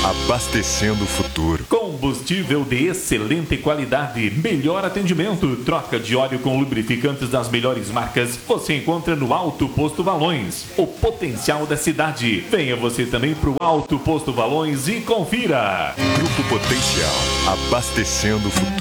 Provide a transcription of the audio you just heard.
abastecendo o futuro. Combustível de excelente qualidade, melhor atendimento, troca de óleo com lubrificantes das melhores marcas, você encontra no Alto Posto Valões, o potencial da cidade. Venha você também para o Alto Posto Valões e confira. Grupo Potencial, abastecendo o futuro.